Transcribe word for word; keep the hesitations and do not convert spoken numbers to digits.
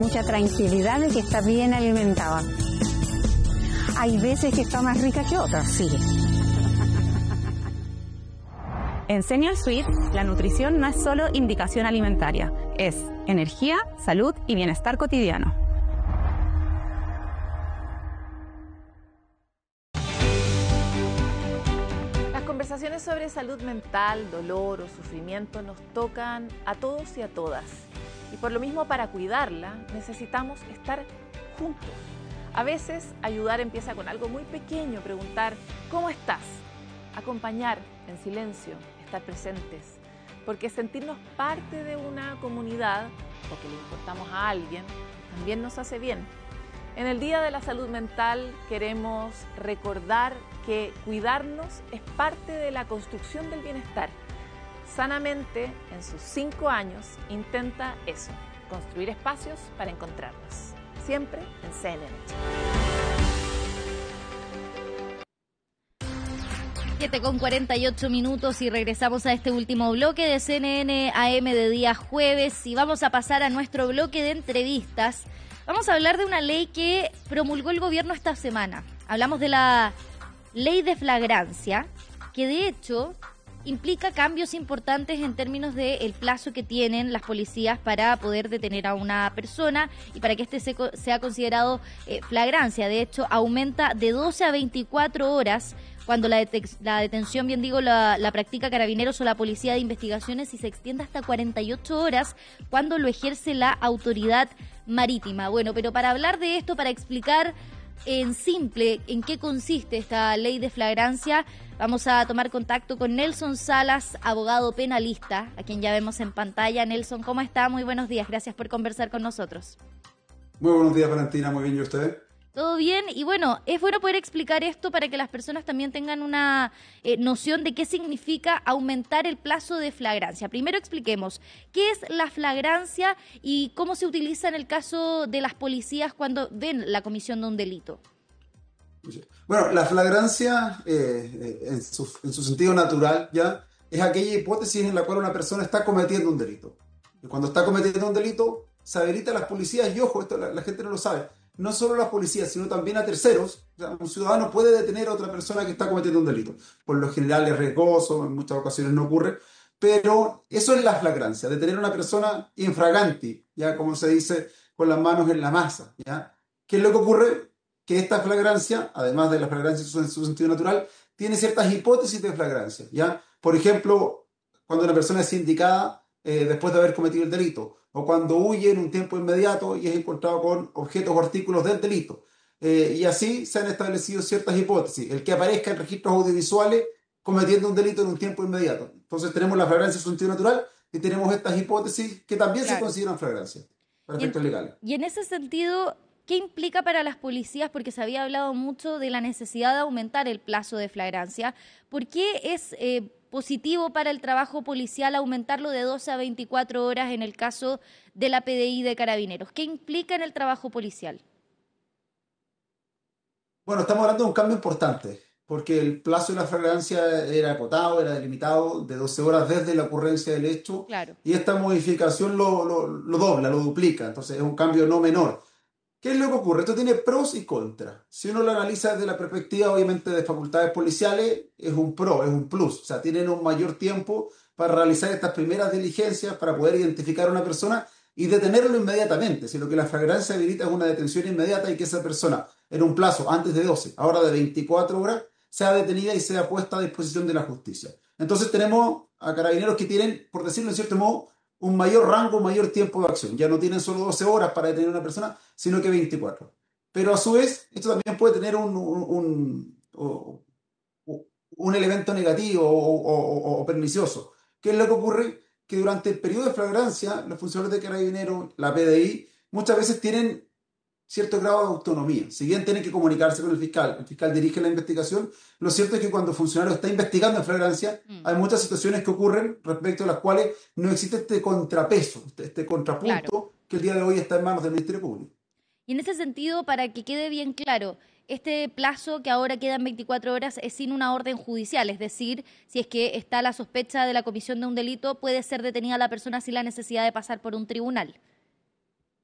Mucha tranquilidad de que está bien alimentada. Hay veces que está más rica que otras, sí. En Senior Suite, la nutrición no es solo indicación alimentaria, es energía, salud y bienestar cotidiano. Las conversaciones sobre salud mental, dolor o sufrimiento nos tocan a todos y a todas. Y por lo mismo, para cuidarla, necesitamos estar juntos. A veces, ayudar empieza con algo muy pequeño, preguntar, ¿cómo estás? Acompañar en silencio, estar presentes. Porque sentirnos parte de una comunidad, o que le importamos a alguien, también nos hace bien. En el Día de la Salud Mental queremos recordar que cuidarnos es parte de la construcción del bienestar. Sanamente, en sus cinco años, intenta eso, construir espacios para encontrarnos. Siempre en C N N. siete con cuarenta y ocho minutos y regresamos a este último bloque de C N N A M de día jueves y vamos a pasar a nuestro bloque de entrevistas. Vamos a hablar de una ley que promulgó el gobierno esta semana. Hablamos de la ley de flagrancia, que de hecho implica cambios importantes en términos del plazo que tienen las policías para poder detener a una persona y para que este sea considerado eh, flagrancia. De hecho, aumenta de doce a veinticuatro horas cuando la, detec- la detención, bien digo, la, la practica Carabineros o la Policía de Investigaciones, y se extiende hasta cuarenta y ocho horas cuando lo ejerce la autoridad marítima. Bueno, pero para hablar de esto, para explicar en simple en qué consiste esta ley de flagrancia, vamos a tomar contacto con Nelson Salas, abogado penalista, a quien ya vemos en pantalla. Nelson, ¿cómo está? Muy buenos días, gracias por conversar con nosotros. Muy buenos días, Valentina, muy bien, ¿y usted? Todo bien, y bueno, es bueno poder explicar esto para que las personas también tengan una eh, noción de qué significa aumentar el plazo de flagrancia. Primero expliquemos, ¿qué es la flagrancia y cómo se utiliza en el caso de las policías cuando ven la comisión de un delito? Bueno, la flagrancia, eh, en, su, en su sentido natural, ya es aquella hipótesis en la cual una persona está cometiendo un delito. Y cuando está cometiendo un delito, se habilita a las policías, y ojo, esto la, la gente no lo sabe, no solo a las policías, sino también a terceros. O sea, un ciudadano puede detener a otra persona que está cometiendo un delito. Por lo general es riesgoso, en muchas ocasiones no ocurre, pero eso es la flagrancia, detener a una persona infraganti, ya como se dice, con las manos en la masa, ¿ya? ¿Qué es lo que ocurre? Que esta flagrancia, además de la flagrancia en su sentido natural, tiene ciertas hipótesis de flagrancia, ¿ya? Por ejemplo, cuando una persona es indicada eh, después de haber cometido el delito, o cuando huye en un tiempo inmediato y es encontrado con objetos o artículos del delito. Eh, y así se han establecido ciertas hipótesis. El que aparezca en registros audiovisuales cometiendo un delito en un tiempo inmediato. Entonces tenemos la flagrancia en su sentido natural y tenemos estas hipótesis que también claro. se consideran flagrancia para efectos legales. Y en ese sentido, ¿qué implica para las policías? Porque se había hablado mucho de la necesidad de aumentar el plazo de flagrancia. ¿Por qué es eh, positivo para el trabajo policial aumentarlo de doce a veinticuatro horas en el caso de la P D I de Carabineros? ¿Qué implica en el trabajo policial? Bueno, estamos hablando de un cambio importante, porque el plazo de la flagrancia era acotado, era delimitado de doce horas desde la ocurrencia del hecho, claro. Y esta modificación lo, lo, lo dobla, lo duplica, entonces es un cambio no menor. ¿Qué es lo que ocurre? Esto tiene pros y contras. Si uno lo analiza desde la perspectiva, obviamente, de facultades policiales, es un pro, es un plus. O sea, tienen un mayor tiempo para realizar estas primeras diligencias, para poder identificar a una persona y detenerlo inmediatamente. Si lo que la flagrancia habilita es una detención inmediata y que esa persona, en un plazo antes de doce, ahora de veinticuatro horas, sea detenida y sea puesta a disposición de la justicia. Entonces tenemos a Carabineros que tienen, por decirlo en cierto modo, un mayor rango, un mayor tiempo de acción. Ya no tienen solo doce horas para detener a una persona, sino que veinticuatro. Pero a su vez, esto también puede tener un, un, un, un elemento negativo o, o, o pernicioso. ¿Qué es lo que ocurre? Que durante el periodo de flagrancia, los funcionarios de Carabineros, la P D I, muchas veces tienen cierto grado de autonomía. Si bien tienen que comunicarse con el fiscal, el fiscal dirige la investigación, lo cierto es que cuando el funcionario está investigando en flagrancia, mm. hay muchas situaciones que ocurren respecto a las cuales no existe este contrapeso, este, este contrapunto claro. que el día de hoy está en manos del Ministerio Público. Y en ese sentido, para que quede bien claro, este plazo que ahora queda en veinticuatro horas es sin una orden judicial, es decir, si es que está la sospecha de la comisión de un delito, puede ser detenida la persona sin la necesidad de pasar por un tribunal.